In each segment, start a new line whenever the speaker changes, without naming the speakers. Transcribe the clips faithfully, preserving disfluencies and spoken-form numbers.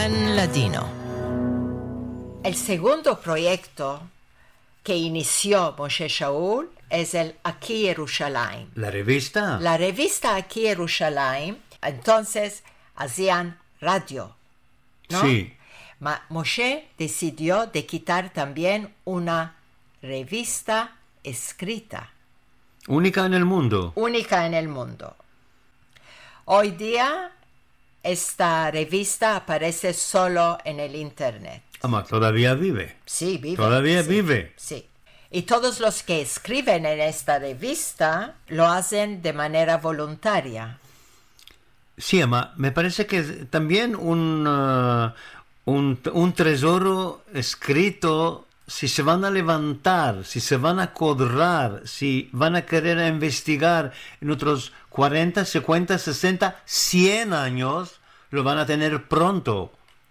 Pan Latino. El segundo proyecto que inició Moshe Shaul es el Aquí Yerushalayim.
¿La revista?
La revista Aquí Yerushalayim, entonces hacían radio, ¿no?
Sí.
Ma Moshe decidió de quitar también una revista escrita.
Única en el mundo.
Única en el mundo. Hoy día esta revista aparece solo en el internet.
Ah, todavía vive.
Sí, vive.
Todavía
sí,
vive.
Sí. Y todos los que escriben en esta revista lo hacen de manera voluntaria.
Sí, ama, me parece que también un, uh, un, un tesoro escrito, si se van a levantar, si se van a acordar, si van a querer investigar en otros cuarenta, cincuenta, sesenta, cien años, lo van a tener pronto.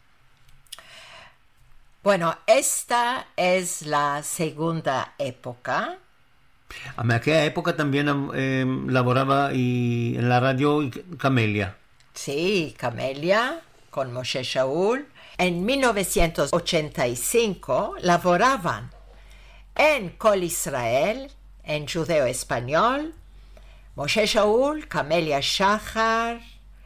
Bueno, esta es la segunda época.
En aquella época también eh, laboraba y, en la radio Camelia.
Sí, Camelia, con Moshe Shaul. En mil novecientos ochenta y cinco laboraban en Kol Israel, en Judeo Español, Moshe Shaul, Camelia Shachar,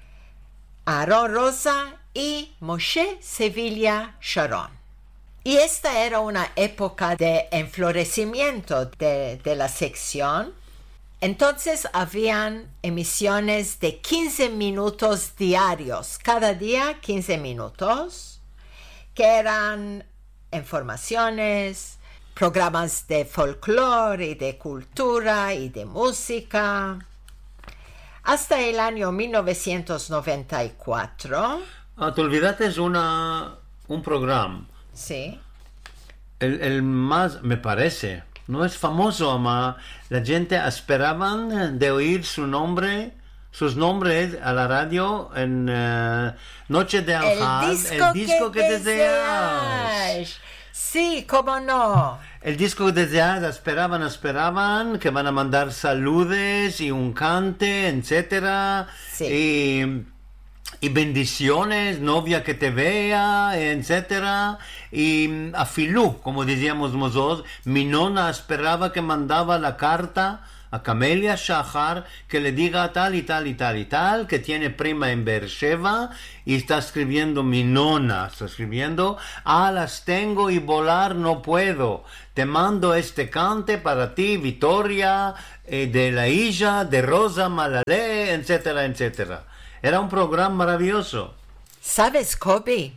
Aarón Rosa y Moshe Sevilla Sharon. Y esta era una época de enflorecimiento de, de la sección. Entonces habían emisiones de quince minutos diarios, cada día quince minutos, que eran informaciones, programas de folclore y de cultura y de música. Hasta el año mil novecientos noventa y cuatro.
Ah, te olvidaste, es una, un programa.
Sí.
El, el más, me parece, no es famoso, ama. La gente esperaban de oír su nombre, sus nombres a la radio en uh, Noche de Al-Had,
el disco,
el disco que,
que
deseas.
deseas. Sí, cómo no.
El disco que deseas, esperaban, esperaban, que van a mandar saludes y un cante, etcétera.
Sí.
Y... y bendiciones, novia que te vea, etcétera. Y a Filú, como decíamos nosotros, mi nona esperaba que mandaba la carta a Camelia Shachar que le diga tal y tal y tal y tal, que tiene prima en Beersheba y está escribiendo mi nona, está escribiendo, alas tengo y volar no puedo. Te mando este cante para ti, Victoria, eh, de la hija de Rosa Malalé, etcétera, etcétera. Era un programa maravilloso.
¿Sabes, Kobe?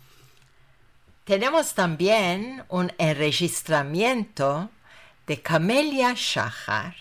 Tenemos también un enregistramiento de Camelia Shachar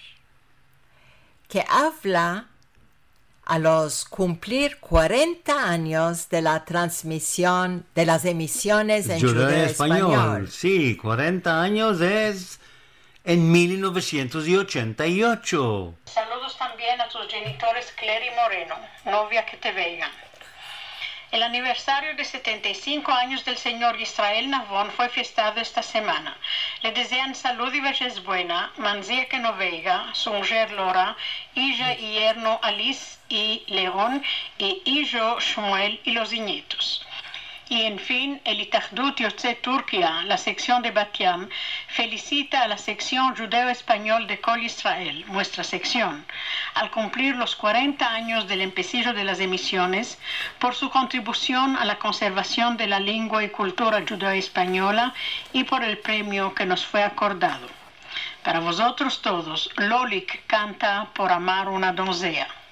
que habla a los cumplir cuarenta años de la transmisión de las emisiones en Judeo Español. Español.
Sí, cuarenta años es en mil novecientos ochenta y ocho.
Saludos también a tus genitores Claire y Moreno, novia que te vean. El aniversario de setenta y cinco años del señor Israel Navon fue festado esta semana. Le desean salud y vejez buena, Manzia que no veiga, su mujer Laura, hija y yerno Alice y León, y hijo Shmuel y los nietos. Y en fin, el Itachdut Yotze Turquía, la sección de Bat Yam, felicita a la sección judeo-español de Kol Israel, nuestra sección, al cumplir los cuarenta años del empecillo de las emisiones, por su contribución a la conservación de la lengua y cultura judeo-española y por el premio que nos fue acordado. Para vosotros todos, Lolik canta Por amar una doncella.